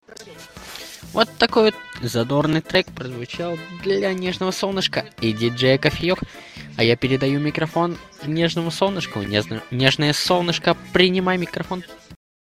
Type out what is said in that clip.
Вот такой вот задорный трек прозвучал для нежного солнышка и диджея Кофеек. А я передаю микрофон нежному солнышку. Нежное солнышко, принимай микрофон.